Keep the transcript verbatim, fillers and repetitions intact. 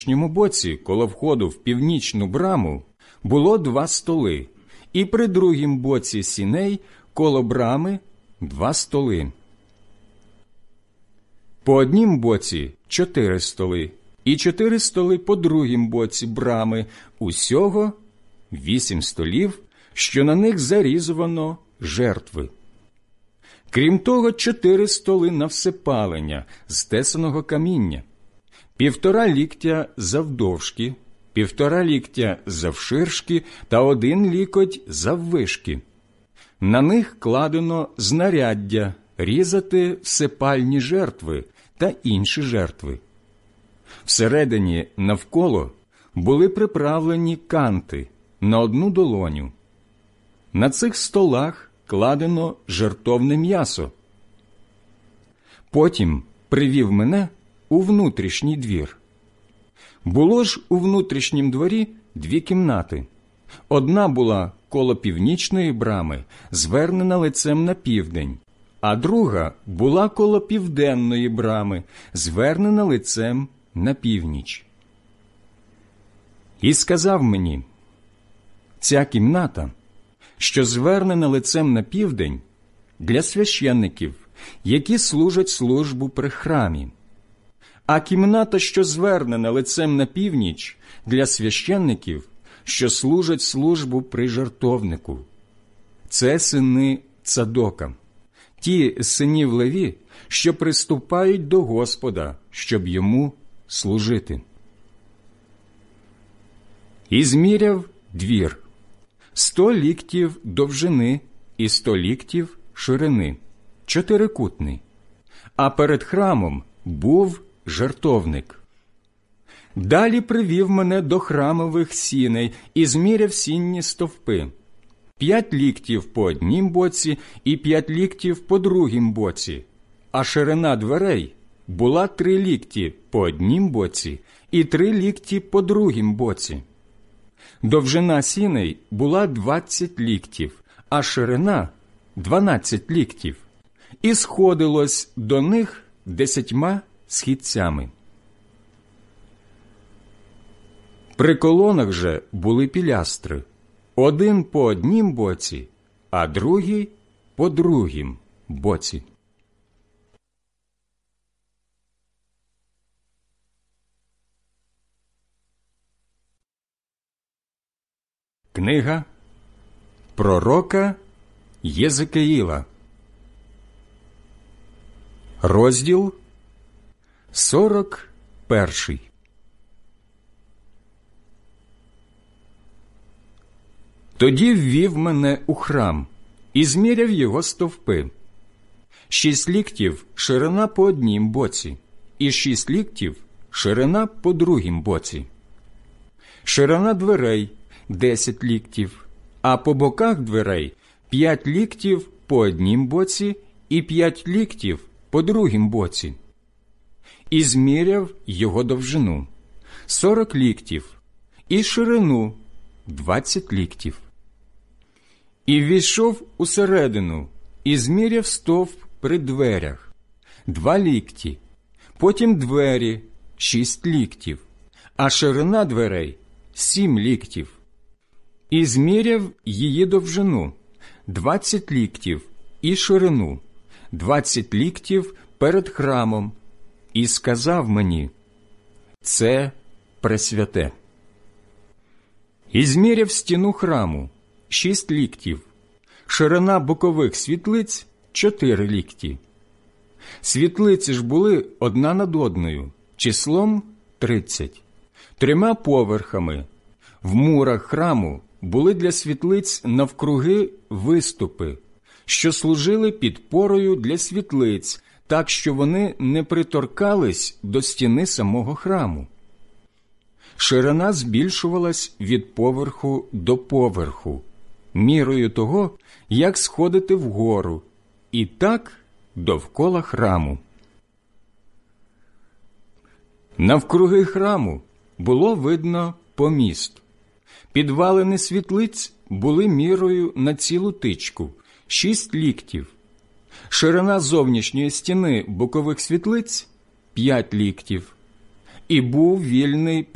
зовнішньому боці, коло входу в північну браму, було два столи, і при другім боці сіней, коло брами, два столи. По однім боці чотири столи, і чотири столи по другім боці брами, усього вісім столів, що на них зарізувано жертви. Крім того, чотири столи на всепалення з тесаного каміння, півтора ліктя завдовжки, півтора ліктя завширшки та один лікоть заввишки. На них кладено знаряддя різати всепальні жертви та інші жертви. Всередині навколо були приправлені канти на одну долоню. На цих столах кладено жертовне м'ясо. Потім привів мене у внутрішній двір. Було ж у внутрішнім дворі дві кімнати. Одна була коло північної брами, звернена лицем на південь, а друга була коло південної брами, звернена лицем на північ. І сказав мені: ця кімната, що звернена лицем на південь, для священників, які служать службу при храмі, а кімната, що звернена лицем на північ, для священників, що служать службу при жертовнику. Це сини Цадока, ті з синів Леві, що приступають до Господа, щоб йому служити. І зміряв двір сто ліктів довжини і сто ліктів ширини, чотирикутний, а перед храмом був жертовник. Далі привів мене до храмових сіней і зміряв сінні стовпи, п'ять ліктів по однім боці і п'ять ліктів по другім боці, а ширина дверей була три лікті по однім боці і три лікті по другім боці. Довжина сіней була двадцять ліктів, а ширина – дванадцять ліктів, і сходилось до них десятьма східцями. При колонах же були пілястри, один по однім боці, а другий по другім боці. Книга пророка Єзекиїла, розділ сорок перший. Тоді ввів мене у храм і зміряв його стовпи. Шість ліктів ширина по однім боці, і шість ліктів ширина по другім боці. Ширина дверей – десять ліктів, а по боках дверей – п'ять ліктів по однім боці і п'ять ліктів по другім боці. І зміряв його довжину – сорок ліктів, і ширину – двадцять ліктів. І ввійшов усередину, і зміряв стовп при дверях – два лікті, потім двері – шість ліктів, а ширина дверей – сім ліктів. І зміряв її довжину – двадцять ліктів, і ширину – двадцять ліктів перед храмом, і сказав мені: це пресвяте. І зміряв стіну храму – шість ліктів, ширина бокових світлиць – чотири лікті. Світлиці ж були одна над одною, числом тридцять, трьома поверхами. В мурах храму були для світлиць навкруги виступи, що служили підпорою для світлиць, так що вони не приторкались до стіни самого храму. Ширина збільшувалась від поверху до поверху, мірою того, як сходити вгору, і так довкола храму. Навкруги храму було видно поміст. Підвалини світлиць були мірою на цілу тичку – шість ліктів. Ширина зовнішньої стіни бокових світлиць – п'ять ліктів. І був вільний